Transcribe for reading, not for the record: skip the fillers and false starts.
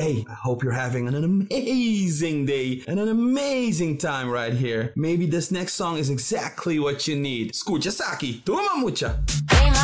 Hey, I hope you're having an amazing day and an amazing time right here. Maybe this next song is exactly what you need. Escucha Saki, toma mucha.